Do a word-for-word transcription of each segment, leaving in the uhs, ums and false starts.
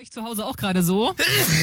euch zu Hause auch gerade so?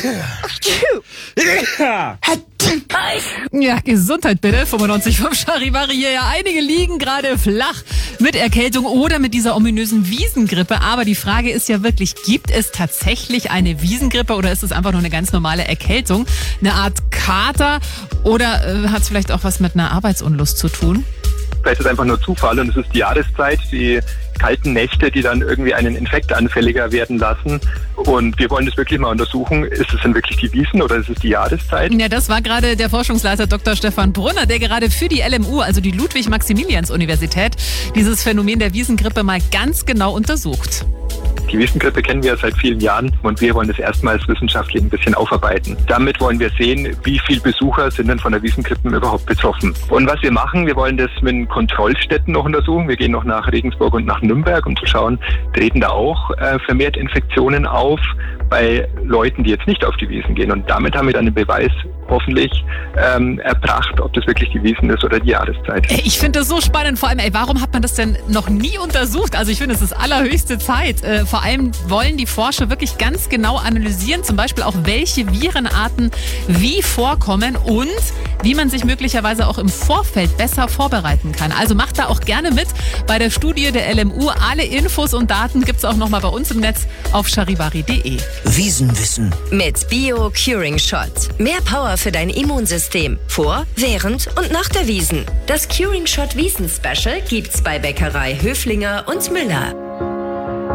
Ja, Gesundheit bitte. fünfundneunzig Komma fünf Charivari hier. Ja, einige liegen gerade flach mit Erkältung oder mit dieser ominösen Wiesengrippe. Aber die Frage ist ja wirklich, gibt es tatsächlich eine Wiesengrippe oder ist es einfach nur eine ganz normale Erkältung? Eine Art Kater oder äh, hat es vielleicht auch was mit einer Arbeitsunlust zu tun? Vielleicht ist es einfach nur Zufall und es ist die Jahreszeit, die kalten Nächte, die dann irgendwie einen Infekt anfälliger werden lassen. Und wir wollen das wirklich mal untersuchen. Ist es denn wirklich die Wiesen oder ist es die Jahreszeit? Ja, das war gerade der Forschungsleiter Doktor Stefan Brunner, der gerade für die L M U, also die Ludwig-Maximilians-Universität, dieses Phänomen der Wiesengrippe mal ganz genau untersucht. Die Wiesengrippe kennen wir seit vielen Jahren und wir wollen das erstmals wissenschaftlich ein bisschen aufarbeiten. Damit wollen wir sehen, wie viele Besucher sind denn von der Wiesengrippe überhaupt betroffen. Und was wir machen, wir wollen das mit Kontrollstätten noch untersuchen. Wir gehen noch nach Regensburg und nach Nürnberg, um zu schauen, treten da auch äh, vermehrt Infektionen auf bei Leuten, die jetzt nicht auf die Wiesn gehen. Und damit haben wir dann den Beweis hoffentlich ähm, erbracht, ob das wirklich die Wiesn ist oder die Jahreszeit. Ich finde das so spannend. Vor allem, ey, warum hat man das denn noch nie untersucht? Also ich finde, es ist allerhöchste Zeit. Äh, vor allem wollen die Forscher wirklich ganz genau analysieren, zum Beispiel auch welche Virenarten wie vorkommen und wie man sich möglicherweise auch im Vorfeld besser vorbereiten kann. Also macht da auch gerne mit bei der Studie der L M U. Alle Infos und Daten gibt es auch nochmal bei uns im Netz auf charivari punkt de. Wiesenwissen. Mit Bio Curing Shot. Mehr Power für dein Immunsystem. Vor, während und nach der Wiesn. Das Curing Shot Wiesn Special gibt's bei Bäckerei Höflinger und Müller.